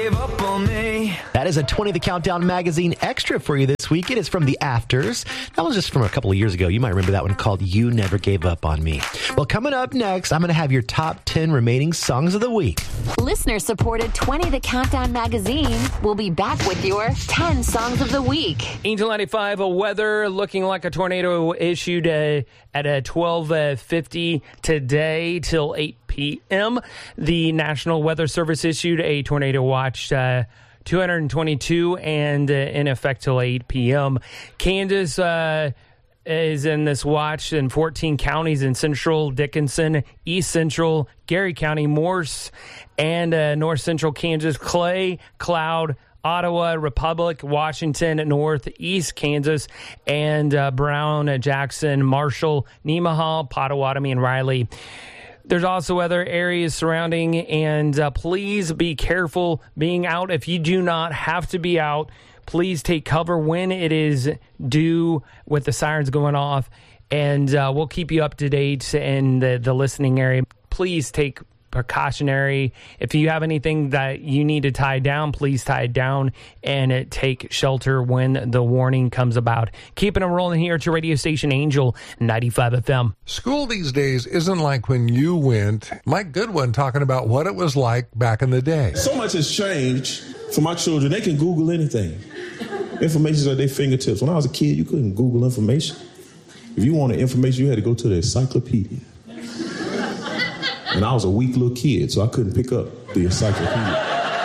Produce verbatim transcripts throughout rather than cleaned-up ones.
That is a twenty The Countdown Magazine extra for you this week. It is from The Afters. That was just from a couple of years ago. You might remember that one called You Never Gave Up on Me. Well, coming up next, I'm going to have your top ten remaining songs of the week. Listener-supported twenty The Countdown Magazine will be back with your ten songs of the week. Angel ninety-five, a weather looking like a tornado issued uh, at uh, twelve fifty today till eight p.m. The National Weather Service issued a tornado watch uh, two hundred twenty-two and uh, in effect till eight p.m. Kansas uh, is in this watch in fourteen counties in central Dickinson, east central Gary County, Morse, and uh, north central Kansas, Clay, Cloud, Ottawa, Republic, Washington, Northeast Kansas, and uh, Brown, uh, Jackson, Marshall, Nemaha, Potawatomi, and Riley. There's also other areas surrounding, and uh, please be careful being out. If you do not have to be out, please take cover when it is due with the sirens going off, and uh, we'll keep you up to date in the, the listening area. Please take precautionary. If you have anything that you need to tie down, please tie it down and uh, take shelter when the warning comes about. Keeping them rolling here at your radio station, Angel ninety-five F M. School these days isn't like when you went. Mike Goodwin talking about what it was like back in the day. So much has changed for my children. They can Google anything. Information's at their fingertips. When I was a kid, you couldn't Google information. If you wanted information, you had to go to the encyclopedia. And I was a weak little kid, so I couldn't pick up the encyclopedia.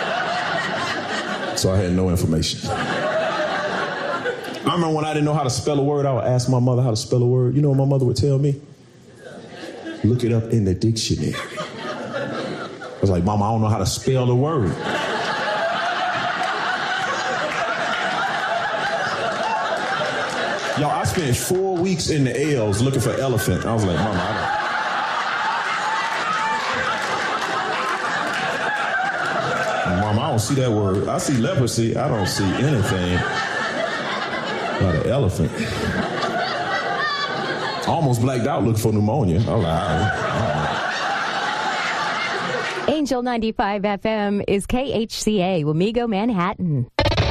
So I had no information. I remember when I didn't know how to spell a word, I would ask my mother how to spell a word. You know what my mother would tell me? Look it up in the dictionary. I was like, Mama, I don't know how to spell the word. Y'all, I spent four weeks in the L's looking for elephant. I was like, Mama, I don't... Mom, I don't see that word. I see leprosy. I don't see anything about an elephant. I almost blacked out looking for pneumonia. I was like, all right, all right. Angel ninety-five F M is K H C A, Wamego, Manhattan.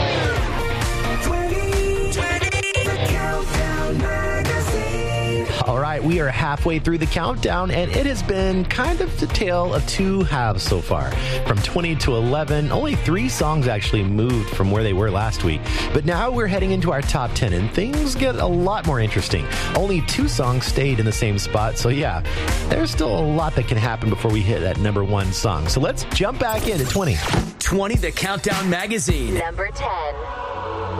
All right, we are halfway through the countdown, and it has been kind of the tale of two halves so far. From twenty to eleven, only three songs actually moved from where they were last week. But now we're heading into our top ten, and things get a lot more interesting. Only two songs stayed in the same spot, so yeah, there's still a lot that can happen before we hit that number one song. So let's jump back into twenty. twenty The Countdown Magazine. Number ten.